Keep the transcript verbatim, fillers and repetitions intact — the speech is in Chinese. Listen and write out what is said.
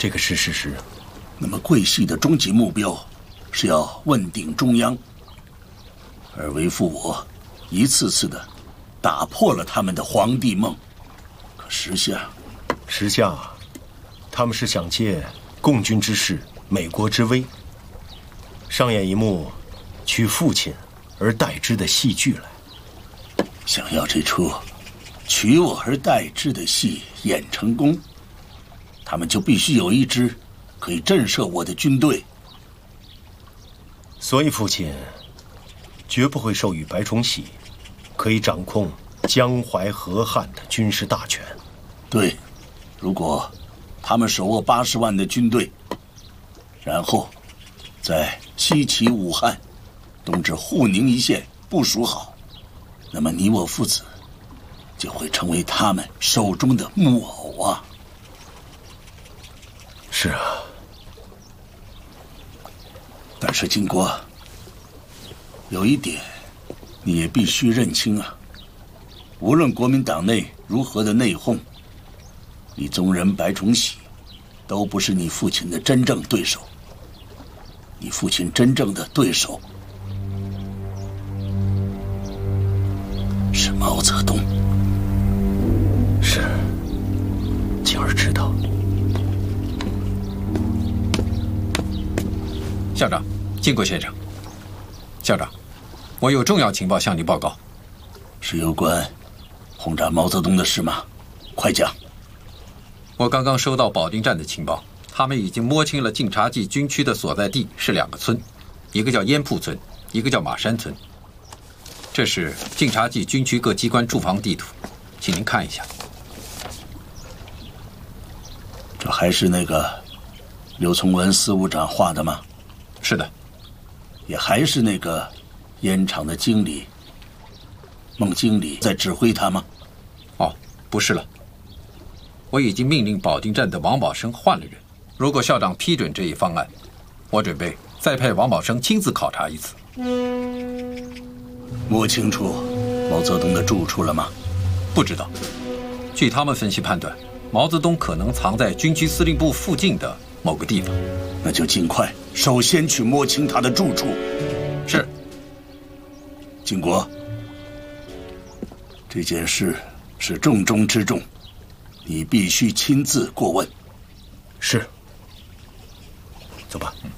这个是事实。 那么桂系的终极目标是要问鼎中央，而为父我一次次的打破了他们的皇帝梦。可时下， 时下，他们是想借共军之势、美国之威，上演一幕取父亲而代之的戏剧来。 想要这出取我而代之的戏演成功，他们就必须有一支可以震慑我的军队。 所以父亲绝不会授予白崇禧可以掌控江淮河汉的军事大权。 对，如果他们手握八十万的军队，然后在西起武汉，东至沪宁一线部署好，那么你我父子就会成为他们手中的木偶啊！ 是啊， 但是经国，有一点你也必须认清啊，无论国民党内如何的内讧，李宗仁、白崇禧都不是你父亲的真正对手。你父亲真正的对手是毛泽东。 是，景儿知道。 校长，金国先生。校长，我有重要情报向你报告。 是有关轰炸毛泽东的事吗？快讲。 我刚刚收到保定站的情报，他们已经摸清了晋察冀军区的所在地是两个村，一个叫烟铺村，一个叫马山村。这是晋察冀军区各机关驻防地图，请您看一下。 这还是那个刘从文司务长画的吗？ 是的。 也还是那个烟厂的经理孟经理在指挥他吗？ 哦，不是了。我已经命令保定站的王宝生换了人。如果校长批准这一方案，我准备再派王宝生亲自考察一次。 摸清楚毛泽东的住处了吗？ 不知道。据他们分析判断，毛泽东可能藏在军区司令部附近的某个地方。 那就尽快，首先去摸清他的住处。 是。 金国，这件事是重中之重，你必须亲自过问。 是。走吧。嗯